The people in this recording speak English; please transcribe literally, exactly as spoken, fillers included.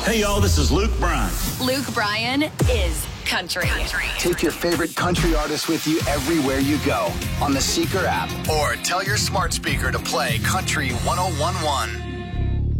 Hey, y'all, this is Luke Bryan. Luke Bryan is country. country. Take your favorite country artist with you everywhere you go on the Seeker app, or tell your smart speaker to play Country one oh one one.